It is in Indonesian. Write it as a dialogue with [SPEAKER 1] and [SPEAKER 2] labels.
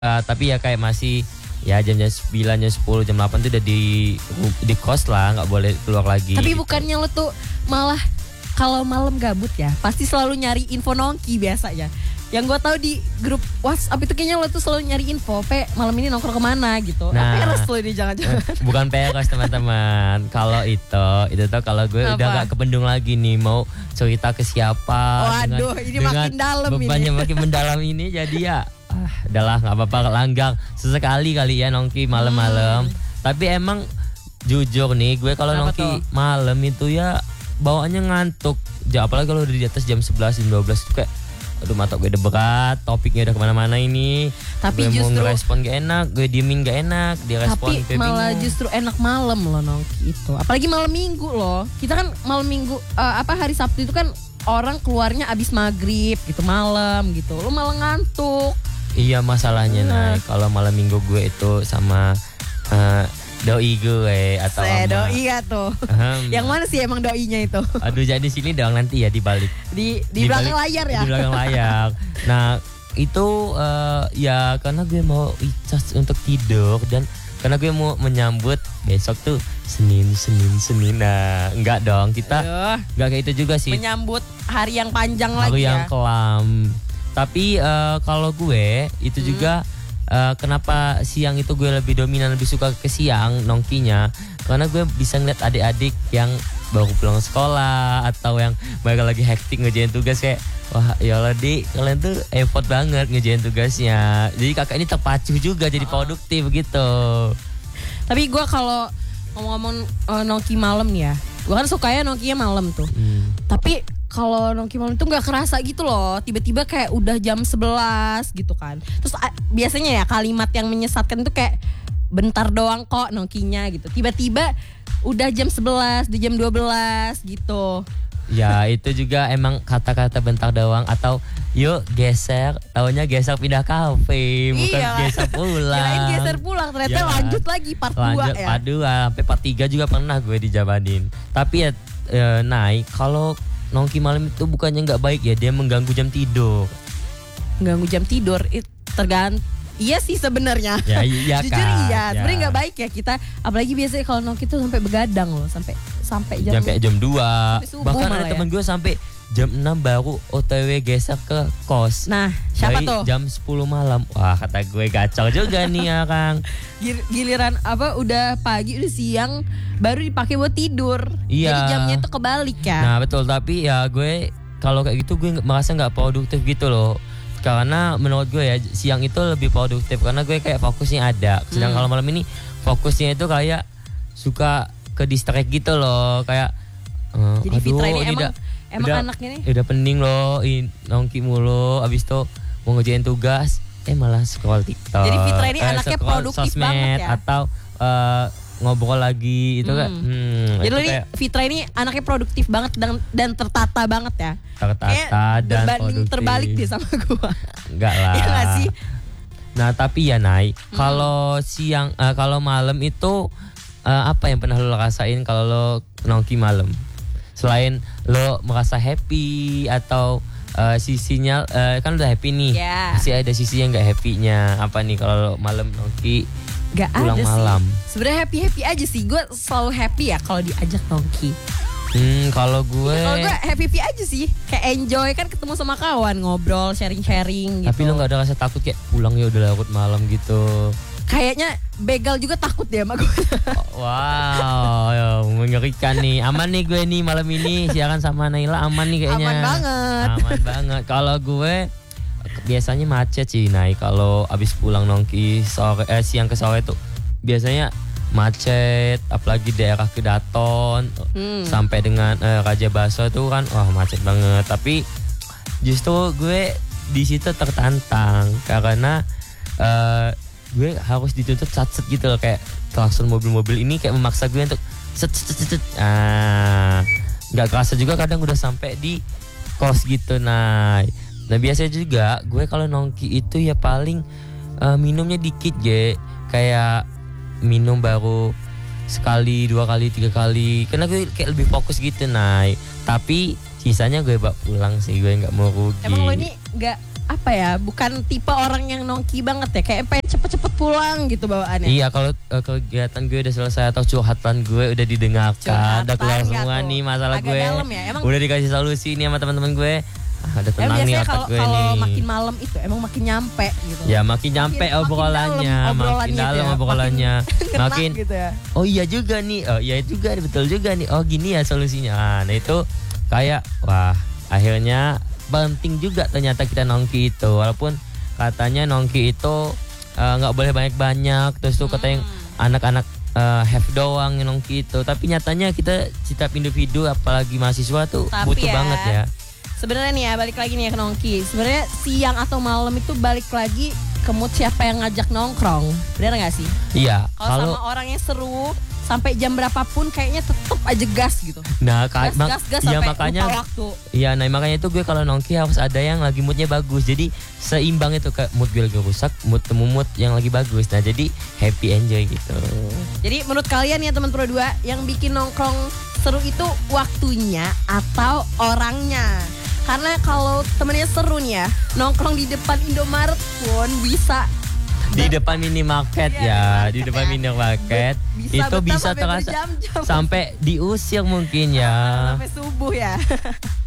[SPEAKER 1] tapi ya kayak masih ya jam 9, jam 10, jam 8 tuh udah di kos lah, nggak boleh keluar lagi.
[SPEAKER 2] Tapi
[SPEAKER 1] gitu.
[SPEAKER 2] bukannya lo tuh malah kalau malam gabut ya, pasti selalu nyari info nongki biasanya. Yang gue tahu di grup WhatsApp itu kayaknya lo tuh selalu nyari info, malam ini nongkrong kemana gitu.
[SPEAKER 1] Nah,
[SPEAKER 2] peres lo ini jangan-jangan.
[SPEAKER 1] Bukan peres teman-teman. Kalau itu tuh kalau gue udah gak kebendung lagi nih mau cerita ke siapa.
[SPEAKER 2] Waduh, ini makin dalam ini.
[SPEAKER 1] Bebannya makin mendalam ini jadi ya, udahlah nggak apa-apa, langgang sesekali kali ya nongki malam-malam. Tapi emang jujur nih gue kalau nongki malam itu ya bawaannya ngantuk. Apalagi kalau udah di atas jam 11, jam 12 itu kayak aduh mata gue udah berat, topiknya udah kemana-mana ini.
[SPEAKER 2] Tapi
[SPEAKER 1] gue
[SPEAKER 2] justru
[SPEAKER 1] mau ngerespon gak enak, gue diemin gak enak, dia respon
[SPEAKER 2] tapi malah justru enak malam loh nongki itu. Apalagi malam minggu loh. Kita kan malam minggu hari Sabtu itu kan orang keluarnya abis maghrib gitu malam gitu. Lo malah ngantuk.
[SPEAKER 1] Iya masalahnya kalau malam minggu gue itu sama doi gue atau
[SPEAKER 2] doi ya tuh. Yang mana sih emang doinya itu?
[SPEAKER 1] Aduh jadi sini dong nanti ya dibalik.
[SPEAKER 2] Di belakang layar ya.
[SPEAKER 1] Di belakang layar. Nah itu ya karena gue mau icas untuk tidur dan karena gue mau menyambut besok tuh Senin. Nah enggak dong kita enggak kayak itu juga sih.
[SPEAKER 2] Menyambut hari yang panjang
[SPEAKER 1] hari
[SPEAKER 2] lagi ya.
[SPEAKER 1] Hari yang kelam. Tapi kalau gue itu juga kenapa siang itu gue lebih dominan, lebih suka ke siang nongkinya karena gue bisa ngeliat adik-adik yang baru pulang sekolah atau yang mereka lagi hektik ngerjain tugas kayak wah ya Allah Dik, kalian tuh effort banget ngerjain tugasnya. Jadi kakak ini terpacu juga jadi produktif gitu.
[SPEAKER 2] Tapi gue kalau ngomong nongki malam nih ya, gue kan sukanya nongkinya malam tuh. Tapi kalau nongki malam itu gak kerasa gitu loh. Tiba-tiba kayak udah jam 11 gitu kan. Terus biasanya ya kalimat yang menyesatkan itu kayak bentar doang kok nongkinya gitu. Tiba-tiba udah jam 11, di jam 12 gitu.
[SPEAKER 1] Ya itu juga emang kata-kata bentar doang atau yuk geser. Taunya geser pindah kafe, bukan geser pulang.
[SPEAKER 2] Kirain geser pulang, ternyata ya, lanjut lagi part 2 ya.
[SPEAKER 1] Part 2 sampai part 3 juga pernah gue dijabanin. Tapi ya naik kalau nongki malam itu bukannya nggak baik ya, dia mengganggu jam tidur.
[SPEAKER 2] Mengganggu jam tidur, tergantung. Iya sih sebenarnya.
[SPEAKER 1] Ya, iya
[SPEAKER 2] jujur
[SPEAKER 1] kan.
[SPEAKER 2] Iya, sebenarnya nggak baik ya kita. Apalagi biasanya kalau nongki itu sampai begadang loh, sampai
[SPEAKER 1] jam 2. Bahkan ada temen gue sampai jam 6 baru OTW geser ke kos.
[SPEAKER 2] Nah, siapa tuh?
[SPEAKER 1] Jam 10 malam. Wah, kata gue gacor juga nih ya, Kang.
[SPEAKER 2] Giliran udah pagi, udah siang baru dipakai buat tidur.
[SPEAKER 1] Iya.
[SPEAKER 2] Jadi jamnya itu kebalik ya.
[SPEAKER 1] Nah, betul, tapi ya gue kalau kayak gitu gue merasa enggak produktif gitu loh. Karena menurut gue ya siang itu lebih produktif karena gue kayak fokusnya ada. Sedangkan kalau malam ini fokusnya itu kayak suka ke distract gitu loh, kayak
[SPEAKER 2] jadi Fitra ini emang
[SPEAKER 1] udah,
[SPEAKER 2] anaknya nih
[SPEAKER 1] udah pening loh nongki mulu, abis itu mau ngerjain tugas malah scroll TikTok.
[SPEAKER 2] Jadi Fitra ini anaknya produktif
[SPEAKER 1] sosmed,
[SPEAKER 2] banget ya.
[SPEAKER 1] Atau ngobrol lagi itu kan.
[SPEAKER 2] Jadi lu nih Fitra ini anaknya produktif banget dan tertata banget ya.
[SPEAKER 1] Tertata dan produktif.
[SPEAKER 2] Terbalik dia sama gua.
[SPEAKER 1] Enggak lah.
[SPEAKER 2] Iya gak sih?
[SPEAKER 1] Nah tapi ya Nay, kalau siang kalau malam itu apa yang pernah lo rasain kalau lo nongki malam? Selain lo merasa happy atau sisinya kan udah happy nih, masih ada sisi yang nggak happy-nya. Apa nih kalau lo malam nongki?
[SPEAKER 2] Gak
[SPEAKER 1] pulang
[SPEAKER 2] ada
[SPEAKER 1] malam.
[SPEAKER 2] Sih. Sebenarnya happy aja sih. Gue selalu happy ya kalau diajak nongki.
[SPEAKER 1] Kalau gue
[SPEAKER 2] happy aja sih. Kayak enjoy kan ketemu sama kawan, ngobrol, sharing gitu.
[SPEAKER 1] Tapi lo nggak ada rasa takut kayak pulang ya udah larut malam gitu?
[SPEAKER 2] Kayaknya begal juga takut deh sama gue.
[SPEAKER 1] Wow, mengerikan nih. Aman nih gue nih malam ini siaran sama Naila, aman nih kayaknya. Aman banget. Kalau gue biasanya macet sih Nay. Kalau abis pulang nongki siang ke sore tuh biasanya macet, apalagi daerah Kedaton sampai dengan Raja Baso itu kan wah macet banget. Tapi justru gue di situ tertantang karena gue harus dituntut set gitu loh, kayak klakson mobil-mobil ini kayak memaksa gue untuk set. Nggak kerasa juga kadang udah sampai di kos gitu. Nah biasanya juga gue kalau nongki itu ya paling minumnya dikit kayak minum baru sekali, 2 kali, 3 kali karena gue kayak lebih fokus gitu. Nah tapi sisanya gue bawa pulang sih, gue nggak mau rugi.
[SPEAKER 2] Emang lo ini nggak apa ya, bukan tipe orang yang nongki banget ya, kayak pengen cepet-cepet pulang gitu bawaannya.
[SPEAKER 1] Iya, kalau kegiatan gue udah selesai atau curhatan gue udah didengarkan, udah keluar semua nih masalah
[SPEAKER 2] agak
[SPEAKER 1] gue.
[SPEAKER 2] Dalam ya? Emang
[SPEAKER 1] udah dikasih solusi nih sama teman-teman gue. Ada tenang nih otak gue nih.
[SPEAKER 2] Kalau makin malam itu emang makin nyampe gitu.
[SPEAKER 1] Ya makin nyampe obrolannya, makin dalam obrolannya. Makin
[SPEAKER 2] gitu ya.
[SPEAKER 1] Oh iya juga nih, oh iya juga betul juga nih. Oh gini ya solusinya. Nah itu kayak wah akhirnya penting juga ternyata kita nongki itu. Walaupun katanya nongki itu nggak boleh banyak-banyak. Terus tuh katanya anak-anak have doang yang nongki itu. Tapi nyatanya kita setiap individu apalagi mahasiswa tuh butuh banget ya.
[SPEAKER 2] Sebenarnya nih ya, balik lagi nih ya ke nongki. Sebenarnya siang atau malam itu balik lagi ke mood siapa yang ngajak nongkrong. Bener gak sih?
[SPEAKER 1] Iya.
[SPEAKER 2] Kalau sama orangnya seru, sampai jam berapapun kayaknya tetep aja gas gitu.
[SPEAKER 1] Nah,
[SPEAKER 2] gas
[SPEAKER 1] ya
[SPEAKER 2] sampai
[SPEAKER 1] makanya
[SPEAKER 2] lupa waktu.
[SPEAKER 1] Iya, nah makanya itu gue kalau nongki harus ada yang lagi moodnya bagus. Jadi seimbang itu, kayak mood gue lagi rusak, mood yang lagi bagus. Nah, jadi happy enjoy gitu.
[SPEAKER 2] Jadi menurut kalian ya teman Pro 2, yang bikin nongkrong seru itu waktunya atau orangnya? Karena kalau temennya seru nih ya, nongkrong di depan Indomaret pun bisa.
[SPEAKER 1] Di depan minimarket di depan minimarket itu bisa terasa sampai diusir mungkin ya.
[SPEAKER 2] Sampai subuh ya.